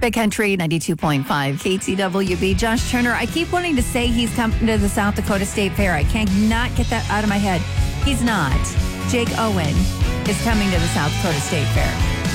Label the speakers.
Speaker 1: Big Country 92.5 KTWB. Josh Turner, I keep wanting to say he's coming to the South Dakota State Fair. I cannot get that out of my head. He's not. Jake Owen is coming to the South Dakota State Fair.